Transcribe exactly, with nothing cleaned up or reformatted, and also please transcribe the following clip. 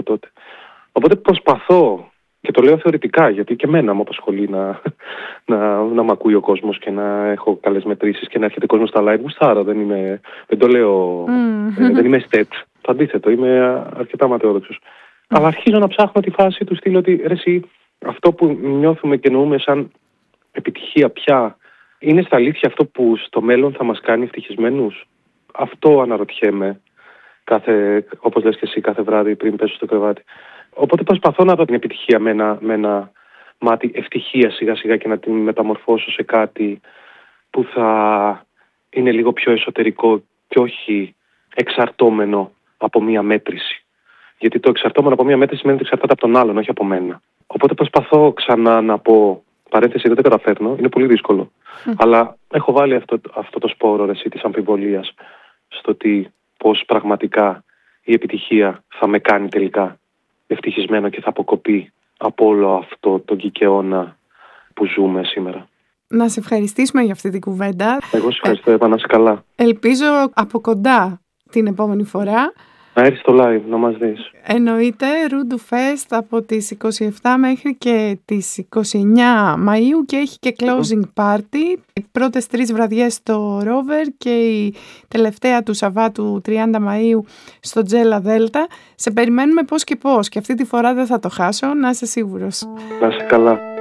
από τότε. Οπότε προσπαθώ, και το λέω θεωρητικά, γιατί και εμένα μου απασχολεί να, να, να μ' ακούει ο κόσμος και να έχω καλές μετρήσεις και να έρχεται κόσμος στα live. Γουστάρω, δεν, είμαι, δεν το λέω, Mm. ε, δεν είμαι στέτ. Το αντίθετο, είμαι αρκετά ματαιόδοξος. Mm. Αλλά αρχίζω να ψάχνω τη φάση του στυλ ότι ρε εσύ, αυτό που νιώθουμε και εννοούμε σαν επιτυχία πια, είναι στα αλήθεια αυτό που στο μέλλον θα μας κάνει ευτυχισμένους? Αυτό αναρωτιέμαι, κάθε, όπως λες και εσύ, κάθε βράδυ πριν πέσω στο κρεβάτι. Οπότε προσπαθώ να δω την επιτυχία με ένα, με ένα μάτι ευτυχία σιγά σιγά και να την μεταμορφώσω σε κάτι που θα είναι λίγο πιο εσωτερικό και όχι εξαρτώμενο από μία μέτρηση. Γιατί το εξαρτώμενο από μία μέτρηση σημαίνει ότι εξαρτάται από τον άλλον, όχι από μένα. Οπότε προσπαθώ ξανά να πω, παρένθεση, δεν το καταφέρνω, είναι πολύ δύσκολο. Mm. Αλλά έχω βάλει αυτό, αυτό το σπόρο ρε, της αμφιβολίας στο ότι πώς πραγματικά η επιτυχία θα με κάνει τελικά ευτυχισμένο και θα αποκοπεί από όλο αυτό τον κικαιώνα που ζούμε σήμερα. Να σε ευχαριστήσουμε για αυτή την κουβέντα. Εγώ σε ευχαριστώ, Εύα, να είσαι καλά. Ελπίζω από κοντά την επόμενη φορά. Να έρθεις στο live, να μας δεις. Εννοείται, Ρούντου Fest από τις είκοσι επτά μέχρι και τις είκοσι εννέα Μαΐου και έχει και closing party. Οι πρώτες τρεις βραδιές στο Rover και η τελευταία του Σαββάτου τριάντα Μαΐου στο Τζέλα Δέλτα. Σε περιμένουμε πώς και πώς και αυτή τη φορά δεν θα το χάσω, να είσαι σίγουρος. Να είσαι καλά.